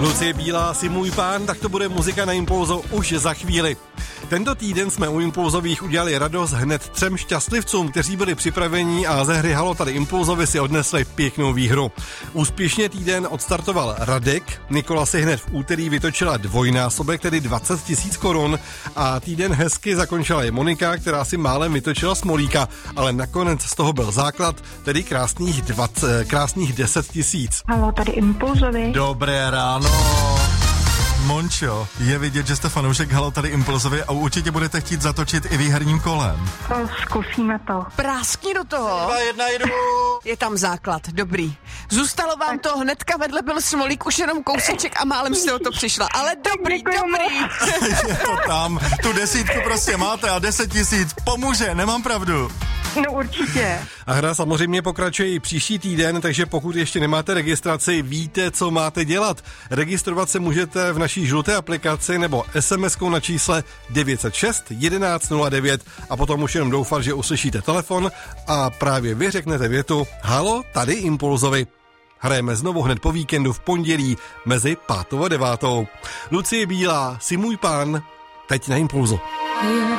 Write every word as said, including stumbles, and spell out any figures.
Lucie Bílá, si můj pán, tak to bude muzika na Impulzu už za chvíli. Tento týden jsme u Impulzových udělali radost hned třem šťastlivcům, kteří byli připraveni a ze hry Halo tady Impulzovi si odnesli pěknou výhru. Úspěšně týden odstartoval Radek, Nikola si hned v úterý vytočila dvojnásobek, tedy dvacet tisíc korun, a týden hezky zakončila i Monika, která si málem vytočila smolíka, ale nakonec z toho byl základ, tedy krásných, dvacet, krásných deset tisíc. Halo tady Impulzovi. Dobré ráno. Mončo, je vidět, že jste fanoušek Halo tady Impulzovi a určitě budete chtít zatočit i výherním kolem. To zkusíme to. Práskni do toho. Dva, jedna, jedu. Je tam základ, dobrý. Zůstalo vám to, hnedka vedle byl smolík, už jenom kousíček a málem jste o to přišla. Ale dobrý, Děkujeme. dobrý. Je to tam, tu desítku prostě máte a deset tisíc pomůže, nemám pravdu. No určitě. A hra samozřejmě pokračuje i příští týden, takže pokud ještě nemáte registraci, víte, co máte dělat. Registrovat se můžete v naší žluté aplikaci nebo es em eskou na čísle devět set šest jedenáct nula devět a potom už jenom doufat, že uslyšíte telefon a právě vy řeknete větu Halo, tady Impulzovi. Hrajeme znovu hned po víkendu v pondělí mezi pátou a devátou. Lucie Bílá, si můj pán, teď na Impulzu. Je